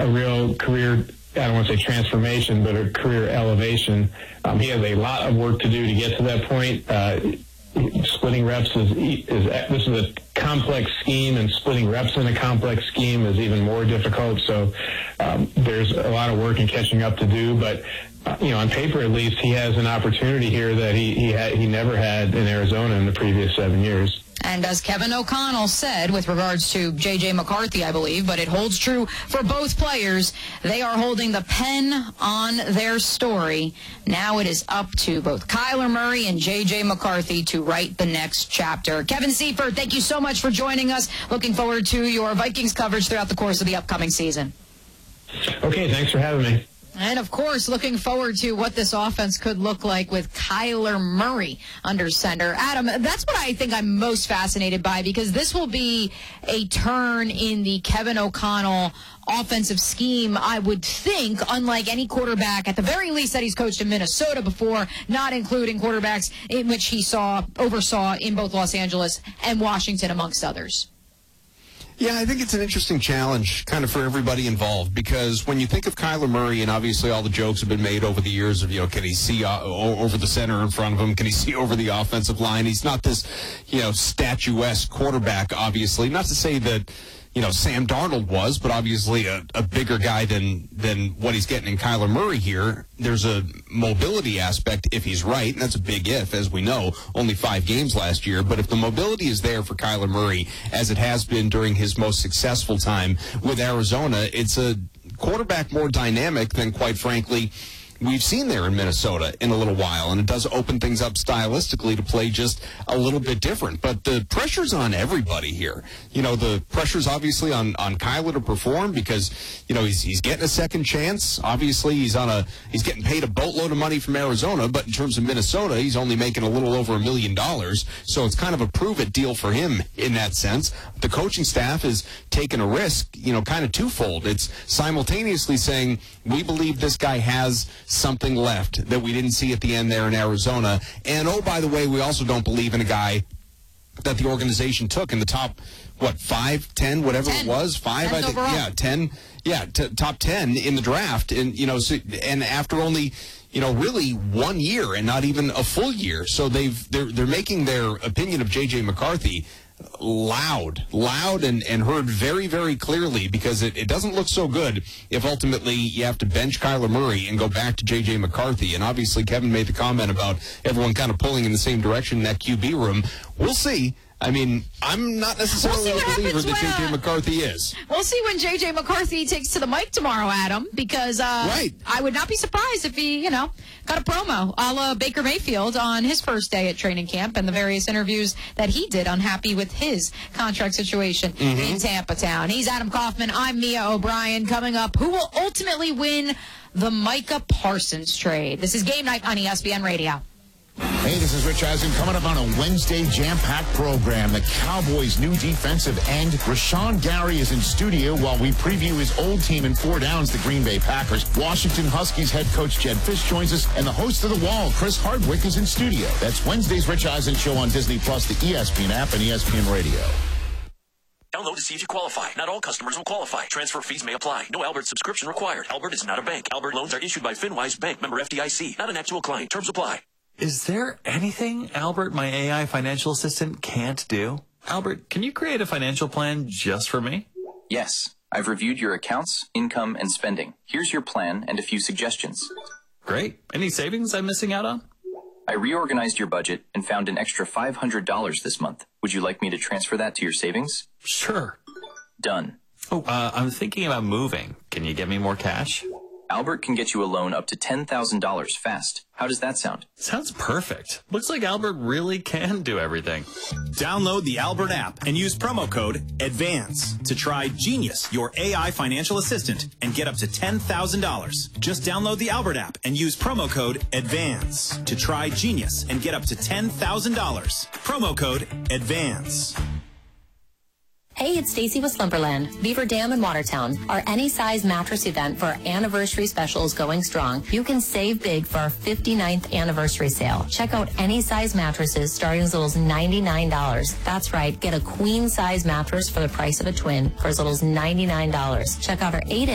a real career, I don't want to say transformation, but a career elevation. He has a lot of work to do to get to that point. Splitting reps this is a complex scheme, and splitting reps in a complex scheme is even more difficult. So there's a lot of work and catching up to do. But on paper at least, he has an opportunity here that he never had in Arizona in the previous 7 years. And as Kevin O'Connell said with regards to J.J. McCarthy, I believe, but it holds true for both players, they are holding the pen on their story. Now it is up to both Kyler Murray and J.J. McCarthy to write the next chapter. Kevin Seifert, thank you so much for joining us. Looking forward to your Vikings coverage throughout the course of the upcoming season. Okay, thanks for having me. And, of course, looking forward to what this offense could look like with Kyler Murray under center. Adam, that's what I think I'm most fascinated by, because this will be a turn in the Kevin O'Connell offensive scheme, I would think, unlike any quarterback, at the very least, that he's coached in Minnesota before, not including quarterbacks in which he oversaw in both Los Angeles and Washington, amongst others. Yeah, I think it's an interesting challenge kind of for everybody involved, because when you think of Kyler Murray, and obviously all the jokes have been made over the years of, can he see over the center in front of him? Can he see over the offensive line? He's not this, statuesque quarterback, obviously. Not to say that, Sam Darnold was, but obviously a bigger guy than what he's getting in Kyler Murray here. There's a mobility aspect if he's right, and that's a big if, as we know, only 5 games last year. But if the mobility is there for Kyler Murray, as it has been during his most successful time with Arizona, it's a quarterback more dynamic than, quite frankly, we've seen there in Minnesota in a little while, and it does open things up stylistically to play just a little bit different. But the pressure's on everybody here. The pressure's obviously on Kyler to perform, because, he's getting a second chance. Obviously, he's getting paid a boatload of money from Arizona, but in terms of Minnesota, he's only making a little over $1 million. So it's kind of a prove-it deal for him in that sense. The coaching staff is taking a risk, kind of twofold. It's simultaneously saying, we believe this guy has something left that we didn't see at the end there in Arizona. And, oh, by the way, we also don't believe in a guy that the organization took in the top, 5, 10, whatever 10. It was, 5, I think, overall. Yeah, 10, top 10 in the draft. And, and after only, really 1 year and not even a full year. So they're making their opinion of J.J. McCarthy loud and heard very, very clearly, because it doesn't look so good if ultimately you have to bench Kyler Murray and go back to J.J. McCarthy. And obviously Kevin made the comment about everyone kind of pulling in the same direction in that QB room. We'll see. I mean, I'm not necessarily a believer that J.J. McCarthy is. We'll see when J.J. McCarthy takes to the mic tomorrow, Adam, because right. I would not be surprised if he, got a promo a la Baker Mayfield on his first day at training camp and the various interviews that he did, unhappy with his contract situation in Tampa Town. He's Adam Kaufman. I'm Mia O'Brien. Coming up, who will ultimately win the Micah Parsons trade? This is Game Night on ESPN Radio. Hey, this is Rich Eisen coming up on a Wednesday jam-packed program. The Cowboys' new defensive end, Rashawn Gary, is in studio while we preview his old team in 4 downs, the Green Bay Packers. Washington Huskies head coach Jedd Fisch joins us, and the host of The Wall, Chris Hardwick, is in studio. That's Wednesday's Rich Eisen Show on Disney+, the ESPN app, and ESPN Radio. Download to see if you qualify. Not all customers will qualify. Transfer fees may apply. No Albert subscription required. Albert is not a bank. Albert loans are issued by FinWise Bank, member FDIC. Not an actual client. Terms apply. Is there anything Albert, my AI financial assistant, can't do? Albert, can you create a financial plan just for me? Yes. I've reviewed your accounts, income, and spending. Here's your plan and a few suggestions. Great. Any savings I'm missing out on? I reorganized your budget and found an extra $500 this month. Would you like me to transfer that to your savings? Sure. Done. Oh, I'm thinking about moving. Can you get me more cash? Albert can get you a loan up to $10,000 fast. How does that sound? Sounds perfect. Looks like Albert really can do everything. Download the Albert app and use promo code ADVANCE to try Genius, your AI financial assistant, and get up to $10,000. Just download the Albert app and use promo code ADVANCE to try Genius and get up to $10,000. Promo code ADVANCE. Hey, it's Stacy with Slumberland, Beaver Dam in Watertown. Our Any Size Mattress event for our anniversary special is going strong. You can save big for our 59th anniversary sale. Check out Any Size mattresses starting as little as $99. That's right, get a queen size mattress for the price of a twin for as little as $99. Check out our 8